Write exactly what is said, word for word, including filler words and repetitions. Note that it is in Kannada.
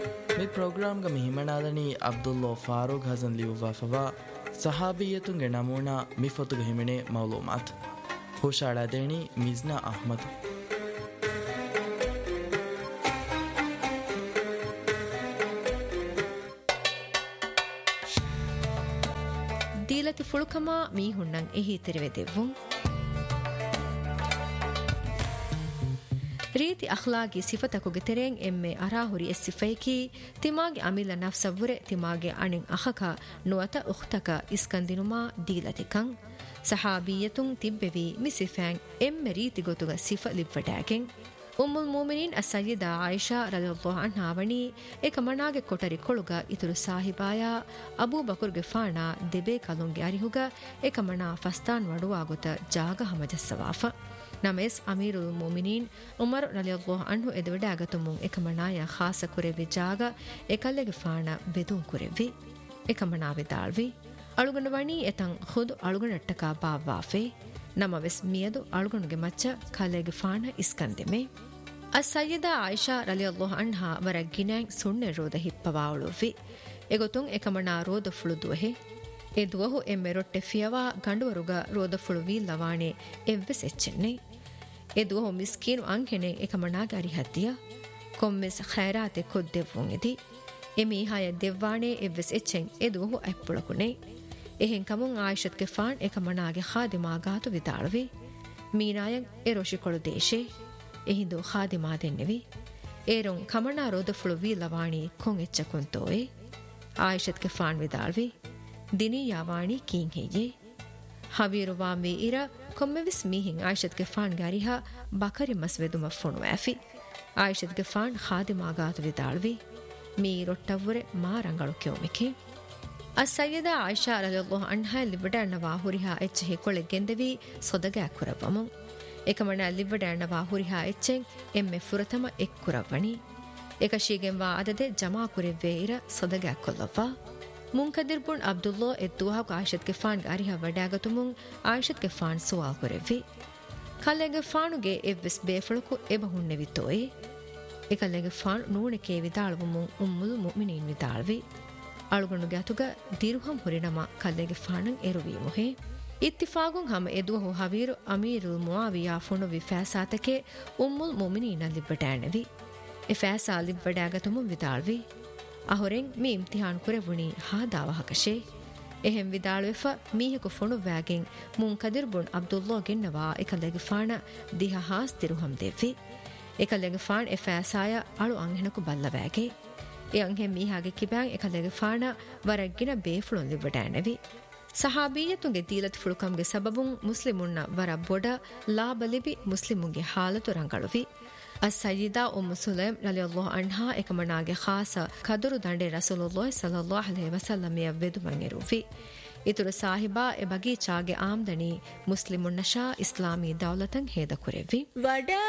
මේ ප්‍රෝග්‍රෑම් ಗ ಮಿಹಿಮನಾದನಿ ಅಬ್ದುಲ್ಲಾ ಫಾರೂಕ್ ಹಸನ್ ಲಿಯುವಾ ಫವಾ ಸಹಾಬಿಯತುಂಗೆ ನಮೂನಾ ಮಿಫತುಗೆ ಹಿಮನೆ ಮೌಲೂಮಾತ್ ಹುಷಾಳ ದೇಣಿ ಮಿಜ್ನಾ ಅಹ್ಮದ್ ದೀಲತಿ ಫುಳುಕಮಾ ಮೀಹುಣ್ಣಂ ಎಹಿ ತೆರೆವೆದೆವ್ವುಂ ರೀತಿ ಅಖ್ಲಾಗಿ ಸಿಫತಕುಗೆ ತೆರೆಂ ಎಮ್ಮೆ ಅರಾಹುರಿ ಎಸ್ ಸಿಫೈಕಿ ತಿಮಾಗೆ ಅಮಿಲ ನಫ್ಸವ್ವುರೆ ತಿಮಾಗೆ ಅಣಿಂ ಅಖಕ ನುವತ ಉಖ್ತಕ ಇಸ್ಕಂದಿನುಮಾ ದೀಲತಿಕಂ ಸಹಾಬಿಯತುಂ ತಿಬ್ಬೆವಿ ಮಿಸಿಫ್ಯಾಂ ಎಮ್ಮೆ ರೀತಿ ಗೊತುಗ ಸಿಫ ಲಿವ್ವಡಾಗೆಂ ಉಮ್ಮುಲ್ ಮುಮಿನೀನ್ ಅಸಯ್ಯಿದ ಆಯಿಷಾ ರಲಿಯಲ್ಲಾಹು ಅನ್ಹಾ ವಣಿ ಏಕ ಮನಾಗೆ ಕೊಟರಿ ಕೊಳುಗ ಇತುರು ಸಾಹಿಬಾಯ ಅಬೂ ಬಕರ್ಗೆ ಫಾಣಾ ದೆಬೆ ಕಲುಂಗೆ ಅರಿಹುಗ ಏಕ ಮನಾ ಫಸ್ತಾನ್ ವಡುವಾಗುತ ಜಾಗ ಹಮಜಸ್ಸವಾಫ ನಮೆಸ್ ಅಮೀರುಲ್ ಮುಮಿನೀನ್ ಉಮರ್ ರಲಿಯಲ್ಲಾಹು ಅನ್ಹು ಎದವಡಾಗತುಮುಂ ಏಕ ಮನಾಯ ಖಾಸ ಕುರೆವಿ ಜಾಗ ಏಕಲ್ಲೆಗೆ ಫಾಣಾ ಬೆದುಂ ಕುರೆವಿ ಏಕ ಮನಾ ವಿದಾಳ್ವಿ ಅಳುಗನ ವಣಿ ಎತಂ ಖುದ್ ಅಳುಗನಟ್ಟಕ ಬಾವಾಫೆ ನಮವೆಸ್ ಮಿಯದು ಅಳುಗನುಗೆ ಮಚ್ಚ ಕಲೆಗೆ ಫಾಣ ಇಸ್ಕಂದೆಮೆ ಅಸಯ್ಯಿದ ಆಯಿಷಾ ರಲಿಯಲ್ಲಾಹು ಅನ್ಹಾ ವರ ಗಿನಾಂ ಸುಣ್ಣೆ ರೋದ ಹಿಪ್ಪವಾವಳುವಿ ಎಗೊತುಂ ಏಕಮನಾ ರೋದ ಫುಳುದುವೆ ಎ ದುವಹು ಎಮ್ಮೆ ರೊಟ್ಟೆ ಫಿಯವಾ ಗಂಡುವರುಗ ರೋದ ಫುಳುವಿ ಲವಾಣೆ ಎವ್ವೆಸ್ ಎಚ್ಚೆನ್ನೆ ಎ ದುವಹು ಮಿಸ್ಕೀನು ಅಂಹೆನೆ ಏಕಮನಾಗೆ ಅರಿಹದ್ದಿಯ ಕೊಮ್ಮೆಸ್ ಖೈರಾತೆ ಕೊದ್ದೆವ್ವುಂ ಎದಿ ಎ ಮೀಹಾಯ ದೆವ್ವಾಣೆ ಎವ್ವೆಸ್ ಎಚ್ಚೆನ್ ಎ ದುವಹು ಅಪ್ಪುಳಕುನೆ එහෙන් කමුන් ආයිෂත්ගේ ෆාන් එක මනාගේ ખાදිමා ගාතු විදාළවි මීනායන් ඒ රොෂිකොළු දේශේ එහිඳු ખાදිමා දෙන්නෙවි ඒරුන් කමනා රෝදෆුළු වී ලවාණී කොන් එච්චකුන්තෝයේ ආයිෂත්ගේ ෆාන් විදාළවි දිනී යාවාණී කීන් හෙයේ හවීරු වාමී ඉර කොම්මෙවිස් මීහින් ආයිෂත්ගේ ෆාන් ගාරිහා බකරි මස්වෙදුම ෆොණු ඇෆි ආයිෂත්ගේ ෆාන් ખાදිමා ගාතු විදාළවි මී රොට්ටවුරේ මා රංගලු කෙවමිකේ ಅಸಯ್ಯದ ಆಯಿಷಾ ರಲಿಯಲ್ಲಾಹು ಅನ್ಹಾ ಲಿವ್ವಡಣ್ಣವಾ ಹುರಿಹಾ ಎಚ್ಚೆ ಕೊಳೆ ಗೆಂದೆವಿ ಸೊದಗ ಕುರವಮು ಏಕಮಣ ಲಿವ್ವಡಣ್ಣವಾ ಹುರಿಹಾ ಎಚ್ಚೆಂ ಎಮ್ಮೆ ಫುರತಮ ಎಕ್ಕುರವಣಿ ಏಕಶೀಗೆಂವಾ ಅದದೆ ಜಮಾ ಕುರೆವ್ವೆ ಇರ ಸೊದಗ ಕೊಲ್ಲವ್ವ ಮುಂಕದಿರ್ bin Abdullah ಎದ್ದುವಾ ಆಯಿಷತ್ಗೆ phone ಗಾರಿಹಾ ವಡಾಗತುಮುಂ ಆಯಿಷತ್ಗೆ phone Suva ಕುರೆವ್ವಿ ಕಲ್ಲೆಗೆ ಫಾನುಗೆ ಎವ್ವೆಸ್ ಬೇಫಳಕು ಎಬ ಹುಣ್ಣೆವಿತೋಯೆ ಏಕಲ್ಲೆಗೆ phone ನೂಣೆಕೆ ವಿದಾಳುಮುಂ ಉಮ್ಮುಲ್ ಮುಮಿನೀನ್ ವಿದಾಳ್ವಿ ಅಳುಗಣುಗೆ ಅತುಗ ದಿರುಹಂ ಹುರಿನಮ ಕಲ್ಲೆಗೆ ಫಾಣಂ ಎರುವೀಮುಹೆ ಇತ್ತಿಫಾಗುಂ ಹಮ ಎದುವಹು ಹವೀರು ಅಮೀರುಲ್ ಮುಆವಿಯಾ ಫುಣು ವಿಫಾಸಾತಕೆ ಉಮ್ಮುಲ್ ಮುಮಿನೀನ ಲಿಬ್ಬಡಾಣವಿ A ಫಾಸಾ ಲಿಬ್ಬಡಾಗತುಮು ವಿದಾಳ್ವಿ ಅಹೊರೆಂ me ಇಮ್ತಿಹಾನ್ ಕುರೆವುಣಿ ಹಾದಾವಹಕಶೆ ಎಹೆಂ ವಿದಾಳ್ವೆಫ ಮೀಹಕು ಫುಣು ವ್ಯಾಗೆಂ ಮುಂಕದಿರ್ bin Abdullah ಗೆನ್ನವಾ ಎಕಲ್ಲೆಗೆ ಫಾಣ ದಿಹ has ದಿರುಹಂ ದೆವ್ವಿ ಎಕಲ್ಲೆಗೆ ಫಾಣ್ A ಫಾಸಾಯ ಅಳು ಅಂಹೆನಕು ಬಲ್ಲವ್ಯಾಗೆ ಎ ಅಂಹೆ ಮೀಹಾಗೆ ಕಿಬ್ಯಾಂ ಎಕಲೆಗೆ ಫಾಣ ವರಗ್ಗಿನ ಬೇಫುಳುನ್ ಲಿವ್ವಡಾಣವಿ ಸಹಾಬಿಯತುಂಗೆ ದೀಲತ್ ಫುಳುಕಂಗೆ ಸಬಬುಂ ಮುಸ್ಲಿಮುನ್ನ ವರ ಬೊಡ ಲಾಬಲಿಬಿ ಮುಸ್ಲಿಮುಂಗೆ ಹಾಲತು ರಂಗಳುವಿ ಅಸ್ಸಯ್ಯಿದಾ ಉಮ್ಮು ಸುಲೈಮ್ ರಲಿಯಲ್ಲಾಹು ಅನ್ಹಾ ಏಕಮನಾಗೆ ಖಾಸ ಕದುರು ದಂಡೆ ರಸೂಲುಲ್ಲಾಹಿ ಸಲ್ಲಲ್ಲಾಹು ಅಲೈಹಿ ವಸಲ್ಲಂ ಯ ವೆದುಮಂ ಎರುವಿ ಇತುರು ಸಾಹಿಬಾ ಎ ಬಗೀಚಾಗೆ ಆಮ್ದನಿ ಮುಸ್ಲಿಮುನ್ನ ಶಾ ಇಸ್ಲಾಮಿ ದೌಲತಂ ಹೇದ ಕುರೆವಿ ವಡ